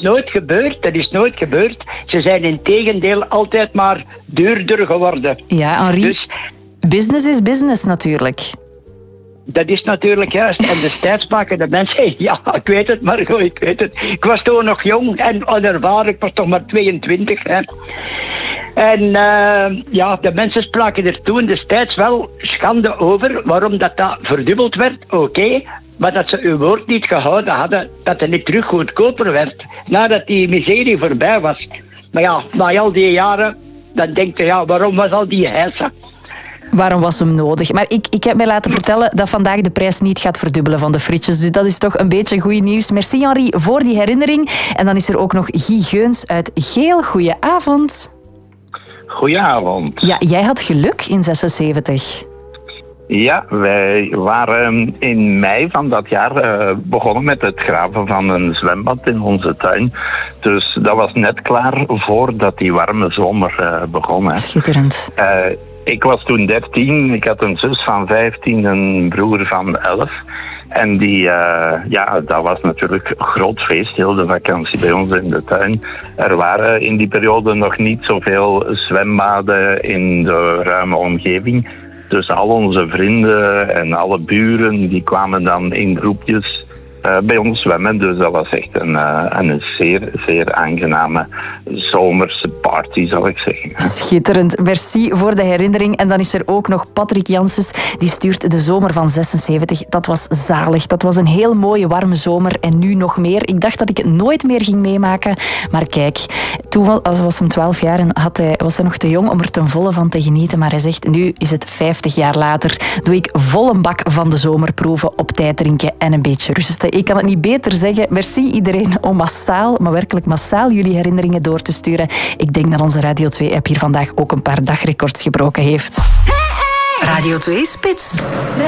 nooit gebeurd. Dat is nooit gebeurd. Ze zijn in tegendeel altijd maar duurder geworden. Ja, Henri, dus, business is business natuurlijk. Dat is natuurlijk juist. En destijds maken de mensen... Ja, ik weet het, maar goed, ik weet het. Ik was toen nog jong en onervaren. Ik was toch maar 22. Hè. En ja, de mensen spraken er toen destijds wel schande over. Waarom dat verdubbeld werd, oké. Maar dat ze hun woord niet gehouden hadden. Dat het niet terug goedkoper werd. Nadat die miserie voorbij was. Maar ja, na al die jaren... Dan denk je, ja, waarom was al die heisa? Waarom was hem nodig? Maar ik heb mij laten vertellen dat vandaag de prijs niet gaat verdubbelen van de frietjes. Dus dat is toch een beetje goed nieuws. Merci Henri voor die herinnering. En dan is er ook nog Guy Geuns uit Geel. Goedenavond. Goedenavond. Ja, jij had geluk in 76. Ja, wij waren in mei van dat jaar begonnen met het graven van een zwembad in onze tuin. Dus dat was net klaar voordat die warme zomer begon. Hè. Schitterend. Ik was toen 13, ik had een zus van 15, een broer van 11. En ja, dat was natuurlijk een groot feest, heel de vakantie bij ons in de tuin. Er waren in die periode nog niet zoveel zwembaden in de ruime omgeving. Dus al onze vrienden en alle buren, die kwamen dan in groepjes bij ons zwemmen. Dus dat was echt een zeer, zeer aangename zomerse party, zal ik zeggen. Schitterend. Merci voor de herinnering. En dan is er ook nog Patrick Janssens. Die stuurt de zomer van 76. Dat was zalig. Dat was een heel mooie, warme zomer. En nu nog meer. Ik dacht dat ik het nooit meer ging meemaken. Maar kijk, toen was hem 12 jaar en was hij nog te jong om er ten volle van te genieten. Maar hij zegt, nu is het 50 jaar later. Doe ik vol een bak van de zomerproeven, op tijd drinken en een beetje rusten. Ik kan het niet beter zeggen. Merci iedereen om massaal, maar werkelijk massaal jullie herinneringen door te sturen. Ik denk dat onze Radio 2-app hier vandaag ook een paar dagrecords gebroken heeft. Radio 2 Spits.